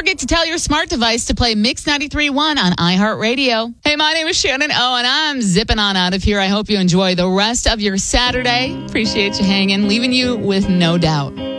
forget to tell your smart device to play Mix 93.1 on iHeartRadio. Hey, my name is Shannon O, and I'm zipping on out of here. I hope you enjoy the rest of your Saturday. Appreciate you hanging, leaving you with no doubt.